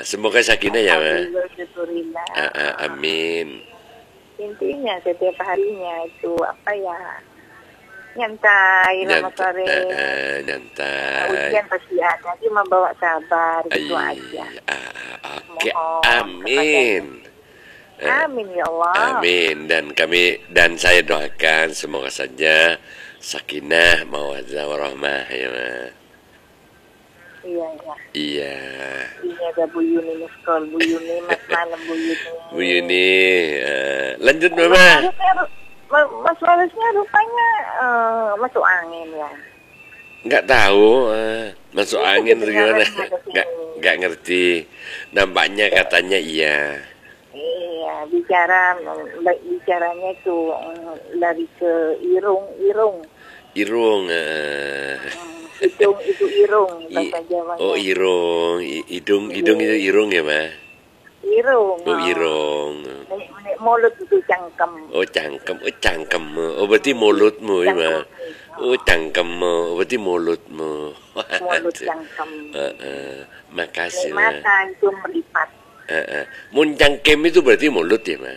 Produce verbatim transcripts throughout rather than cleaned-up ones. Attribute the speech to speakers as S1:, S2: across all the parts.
S1: semoga sakinah ya, Ma.
S2: Alhamdulillah.
S1: Uh, uh, amin.
S2: Intinya setiap harinya itu apa ya, nyantai lah Mas
S1: Nyantai,
S2: Faris.
S1: uh, uh, nyantai.
S2: Ujian pasti ada, cuma bawa sabar gitu
S1: Ay,
S2: aja.
S1: uh, Oke, okay.
S2: Mohon
S1: Amin.
S2: kepada- Amin ya Allah.
S1: Amin. Dan kami dan saya doakan semoga saja sakinah, mawaddah, warahmah ya, Ma.
S2: Iya iya.
S1: Iya.
S2: Ini ada Bu Yuni Muskol, Bu Yuni Mas Malam, Bu Yuni.
S1: Bu Yuni, uh, lanjut
S2: Mas
S1: Mama.
S2: Farisnya, Mas Mas Farisnya rupanya eh, masuk angin ya.
S1: Nggak tahu, uh, masuk
S2: Itu
S1: angin
S2: kedengaran
S1: gimana?
S2: ada sini.
S1: Nggak nggak ngerti. Nampaknya katanya iya.
S2: Iya, bicara baik bicaranya itu eh, lari ke irung, irung.
S1: Irung. Uh,
S2: Hmm, hidung itu irung bahasa
S1: i-
S2: Jawanya.
S1: oh irung, I- hidung hidung itu irung ya, Ma.
S2: Irung.
S1: Oh irung.
S2: Nek, nek mulut itu cangkem.
S1: Oh cangkem, oh cangkem. Oh berarti mulutmu ya, Ma. Oh cangkemmu, berarti mulutmu.
S2: Mulut cangkem.
S1: Uh, uh,
S2: Nek
S1: makasih, Ma.
S2: mata itu melipat.
S1: Uh, uh. Mun cangkem itu berarti mulut ya, Ma.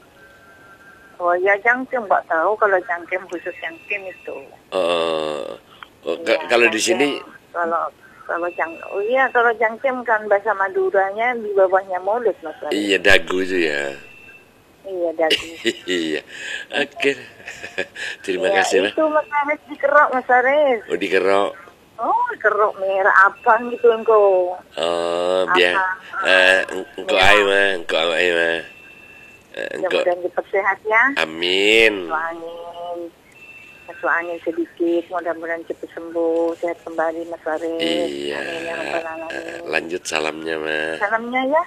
S2: Oh ya cangkem, nggak tahu kalau cangkem khusus cangkem itu.
S1: Oh, oh,
S2: Iya,
S1: ka- kalau di
S2: cangkem.
S1: sini
S2: Kalau kalau cang, oh iya kalau cangkem kan bahasa Maduranya di bawahnya mulut Mas. Faris.
S1: iya dagu itu ya.
S2: Iya dagu.
S1: Iya. Oke. Terima
S2: Ya,
S1: kasih, Ma.
S2: itu Mas Faris dikerok Mas Faris.
S1: Oh dikerok.
S2: Oh kerok merah apa gitu engkau.
S1: Oh, biar
S2: Apa?
S1: eh engkau
S2: Ya.
S1: ai, Ma, engkau ai, Ma. Eh, Engkau.
S2: Mudah-mudahan cepat sehat ya.
S1: Amin.
S2: Masuk angin. Masuk angin sedikit. Mudah-mudahan cepat sembuh. Sehat kembali Mas Faris.
S1: Iya.
S2: Amin ya Rabbal
S1: Eh,
S2: Alamin.
S1: Lanjut salamnya, Ma.
S2: Salamnya ya.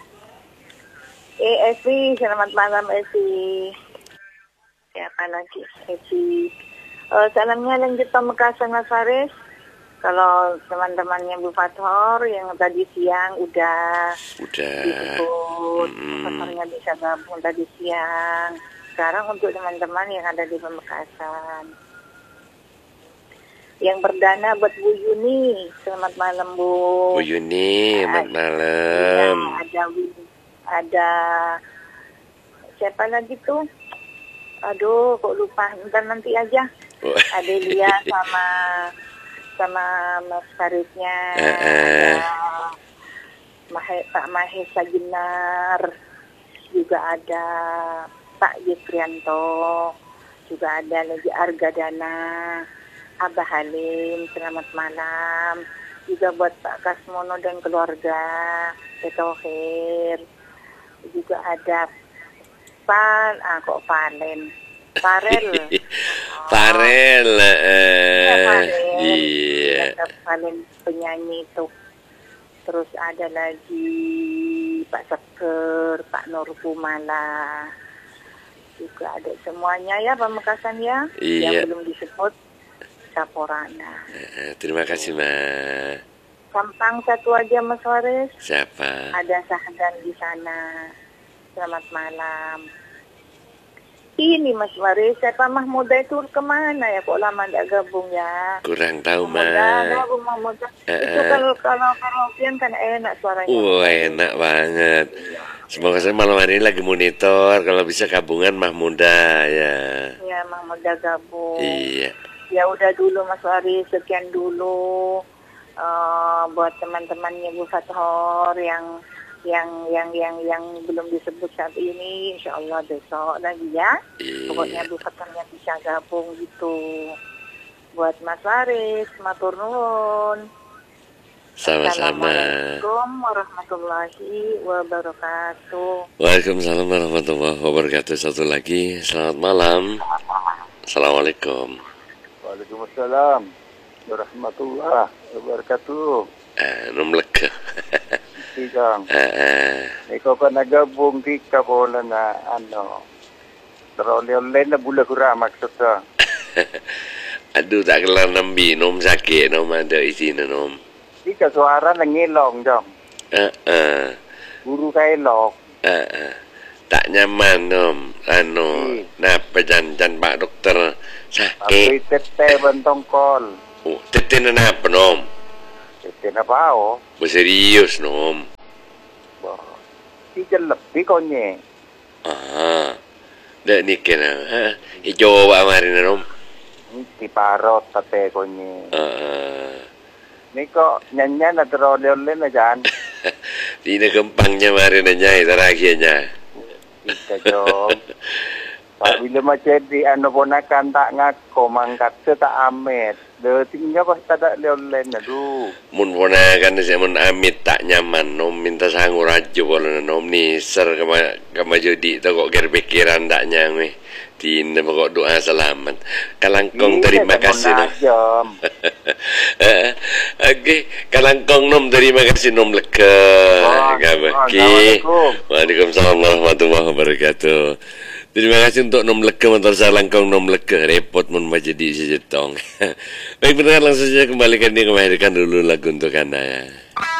S2: Eh Evi, selamat malam Evi. Siapa lagi? Evi. Eh, salamnya lanjut Pamekasan Mas Faris. Kalau teman-temannya Bu Fathor yang tadi siang udah
S1: Udah.
S2: disebut,
S1: Mm-mm.
S2: Fathornya bisa gabung tadi siang. Sekarang untuk teman-teman yang ada di Pamekasan. Yang perdana buat Bu Yuni. Selamat malam Bu.
S1: Bu Yuni, selamat
S2: Iya,
S1: malam.
S2: ada Win- ada siapa lagi tuh? Aduh, kok lupa. Ntar nanti aja.
S1: Oh.
S2: Adelia sama sama Mas Farisnya.
S1: Eh, eh.
S2: Ada Mahe, Pak Mahesa Jenar. Juga ada Pak Yusrianto. Juga ada lagi Argadana. Abah Halim, selamat malam. Juga buat Pak Kasmono dan keluarga. Tetohir. Juga ada Pan, ah kok Palen. Farel.
S1: Farel.
S2: Ya,
S1: eh,
S2: Farel.
S1: Iya.
S2: Ada Palen penyanyi itu. Terus ada lagi Pak Seker, Pak Nur Kumala. Juga ada semuanya ya Pamekasan ya.
S1: Iya.
S2: Yang belum disebut Saporana.
S1: Eh, Terima kasih, Ma.
S2: Sampang satu aja Mas Faris.
S1: Siapa?
S2: Ada Sahdan di sana. Selamat malam. Ini Mas Faris, siapa Mahmuda itu kemana ya? Kok lama tidak gabung ya?
S1: Kurang tahu, Ma.
S2: Mahmuda, gabung Mahmuda.
S1: Eh,
S2: Itu
S1: eh.
S2: kalau kalau karaokean kan enak suaranya.
S1: Wah, enak banget. Semoga saya malam hari ini lagi monitor. Kalau bisa gabungan Mahmuda ya.
S2: Ya Mahmuda gabung.
S1: Iya.
S2: Ya udah dulu Mas Faris, sekian dulu. Eh, buat teman-temannya Bu Fathor yang yang yang yang yang belum disebut saat ini, insya Allah besok lagi ya.
S1: Iya.
S2: Pokoknya Bu Fathornya bisa gabung gitu. Buat Mas Faris, matur nuwun.
S1: Sama-sama.
S2: Assalamualaikum warahmatullahi wabarakatuh.
S1: Waalaikumsalam warahmatullahi wabarakatuh. Satu lagi, selamat malam. Assalamualaikum.
S3: Waalaikumsalam warahmatullahi wabarakatuh.
S1: Eh, nomlek.
S3: Ikang,
S1: Eh, eh.
S3: ikaw ka nagabong di ka bola na ano, teroleh-oleh na bula kura maksud ka.
S1: Aduh, tak kelar nambi, nom sakit, nom ada isi nom.
S3: Di ka suara nangilong jam,
S1: Eh, eh.
S3: guru ka ilok.
S1: Eh, eh. Tak nyaman nom, ano, napa janjan Pak Dokter
S3: Apoy
S1: sakit.
S3: tete bentong kol.
S1: Oh, tete na napa nom?
S3: Tete na ba o?
S1: Serius nom.
S3: tiga lebih konye.
S1: Ah. Dak ni kena. Ha. Ijo wa mari nom.
S3: Di parot tate konye.
S1: Ah.
S3: Ni kok nyanyian ada oleh-oleh na jan.
S1: Tidak gempangnya mari nanya terakhirnya.
S3: Kita jom. Pak bila macam di ano ponakan tak ngako mangkat se tak amet. De tinggal pas tak ada oleh na du.
S1: Mun pona kan si mun amit tak nyaman nom minta sangu rajo bola nom ni ser kama kama jodi tu kok ger pikiran tak nyang Tin kok doa selamat. Kalangkong terima kasih nom. Okey, kalangkong nom terima kasih nom leka. Gabaki. Waalaikumsalam warahmatullahi wabarakatuh. Terima kasih untuk nom leka motor salangkong nom leka repot mun majadi sejetong. Baik, pendengar langsung saja kembalikan dia kembalikan dulu lagu untuk Anda ya.